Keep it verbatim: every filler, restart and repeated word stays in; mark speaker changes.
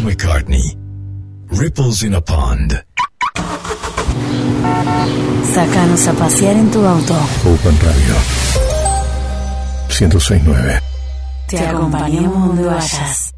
Speaker 1: McCartney. Ripples in a Pond.
Speaker 2: Sácanos a pasear en tu auto.
Speaker 3: Open Radio ciento seis punto nueve.
Speaker 2: Te acompañamos donde vayas.